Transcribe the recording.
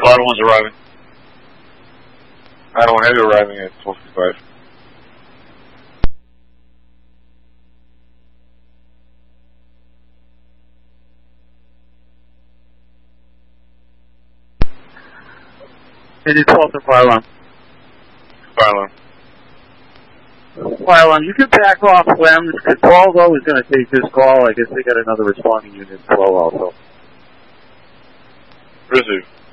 Vital one's arriving. Vital one heavy arriving at 12:55. It is 12 to fire alarm. Fire alarm. Fire alarm, you can back off LEMS, because Waldo is going to take this call. I guess they got another responding unit as well also. Receive.